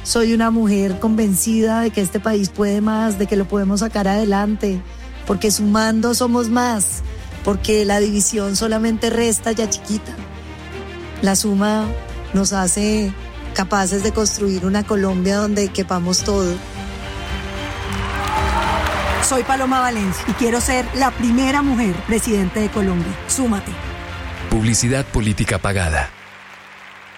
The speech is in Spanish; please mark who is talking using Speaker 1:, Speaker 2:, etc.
Speaker 1: soy una mujer convencida de que este país puede más, de que lo podemos sacar adelante, porque sumando somos más, porque la división solamente resta ya chiquita. La suma nos hace capaces de construir una Colombia donde quepamos todo.
Speaker 2: Soy Paloma Valencia y quiero ser la primera mujer presidente de Colombia. Súmate.
Speaker 3: Publicidad política pagada.